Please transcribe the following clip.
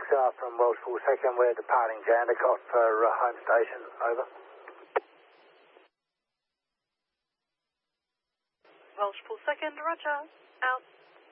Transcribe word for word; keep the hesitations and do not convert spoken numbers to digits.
uh, from Welsh Full Second. We're departing Jandakot for uh, home station. Over. Welsh Full Second, roger. Out.